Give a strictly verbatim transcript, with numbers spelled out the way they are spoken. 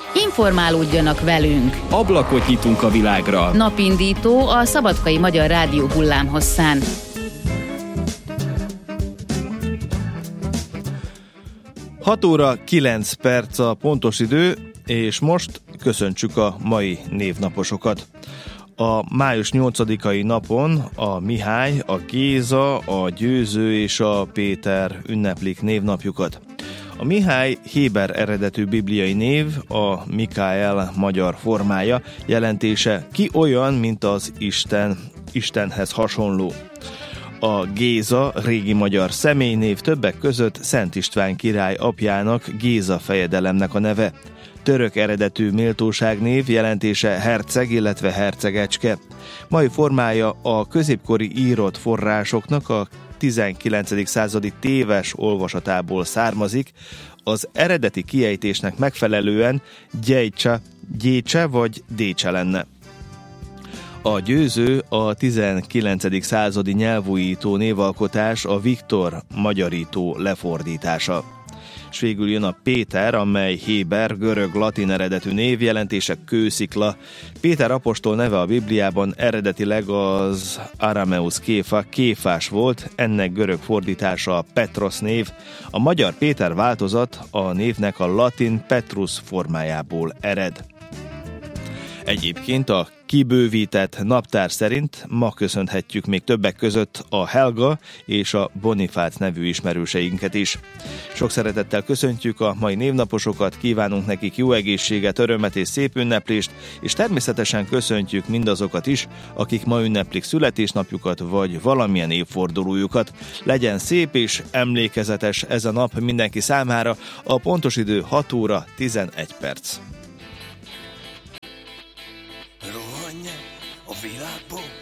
Informálódjanak velünk! Ablakot nyitunk a világra! Napindító a Szabadkai Magyar Rádió hullámhosszán. hat óra kilenc perc a pontos idő, és most köszöntsük a mai névnaposokat. A május nyolcadikai napon a Mihály, a Géza, a Győző és a Péter ünneplik névnapjukat. A Mihály héber eredetű bibliai név, a Mikael magyar formája, jelentése ki olyan, mint az Isten, Istenhez hasonló. A Géza régi magyar személynév, többek között Szent István király apjának, Géza fejedelemnek a neve. Török eredetű méltóságnév, jelentése herceg, illetve hercegecske. Mai formája a középkori írott forrásoknak a tizenkilencedik századi téves olvasatából származik, az eredeti kiejtésnek megfelelően Gyejcse, Gyécse vagy Décse lenne. A Győző a tizenkilencedik századi nyelvújító névalkotás, a Viktor magyarító lefordítása. És végül jön a Péter, amely héber, görög, latin eredetű név, jelentése kőszikla. Péter apostol neve a Bibliában eredetileg az Arameus Kéfa, Kéfás volt, ennek görög fordítása a Petros név. A magyar Péter változat a névnek a latin Petrus formájából ered. Egyébként a kibővített naptár szerint ma köszönhetjük még többek között a Helga és a Bonifác nevű ismerőseinket is. Sok szeretettel köszöntjük a mai névnaposokat, kívánunk nekik jó egészséget, örömet és szép ünneplést, és természetesen köszöntjük mindazokat is, akik ma ünneplik születésnapjukat vagy valamilyen évfordulójukat. Legyen szép és emlékezetes ez a nap mindenki számára, a pontos idő hat óra tizenegy perc. Rohanj a világból,